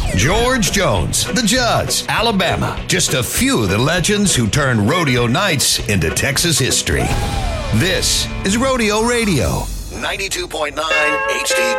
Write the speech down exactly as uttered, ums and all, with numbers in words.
George Jones, the Judds, Alabama. Just a few of the legends who turned rodeo nights into Texas history. This is Rodeo Radio, ninety-two point nine H D